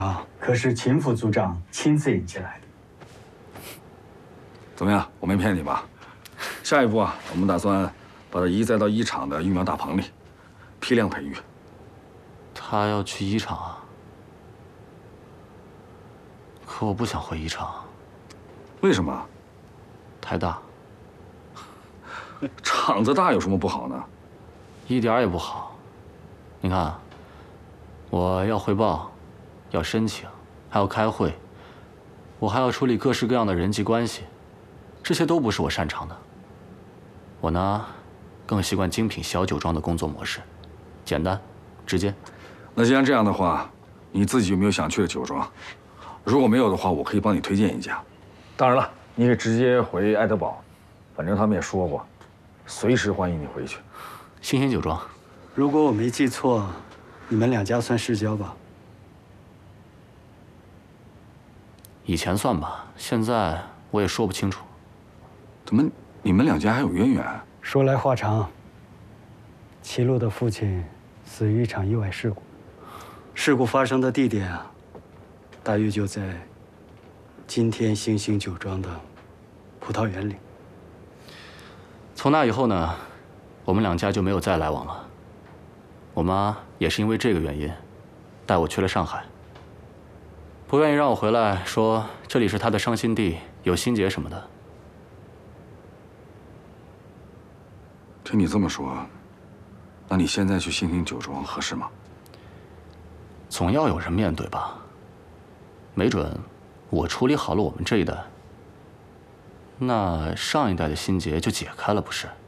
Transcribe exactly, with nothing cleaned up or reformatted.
啊，可是秦副组长亲自引进来的。 怎么样？我没骗你吧？下一步啊，我们打算把它移栽到一厂的育苗大棚里，批量培育。 他要去一厂啊？可我不想回一厂。 为什么？ 太大。 厂子大有什么不好呢？ 一点也不好。你看，我要汇报，要申请，还要开会，我还要处理各式各样的人际关系，这些都不是我擅长的。我呢，更习惯精品小酒庄的工作模式，简单、直接。 那既然这样的话，你自己有没有想去的酒庄？如果没有的话，我可以帮你推荐一家。当然了，你可以直接回爱德堡，反正他们也说过，随时欢迎你回去。 新鲜酒庄。 如果我没记错，你们两家算世交吧？ 以前算吧，现在我也说不清楚。 怎么，你们两家还有渊源？ 说来话长。齐路的父亲死于一场意外事故，事故发生的地点啊，大约就在今天星星酒庄的葡萄园里。 从那以后呢，我们两家就没有再来往了。我妈也是因为这个原因，带我去了上海，不愿意让我回来，说这里是她的伤心地，有心结什么的。 听你这么说，那你现在去星星酒庄合适吗？ 总要有人面对吧。没准我处理好了我们这一代，那上一代的心结就解开了，不是？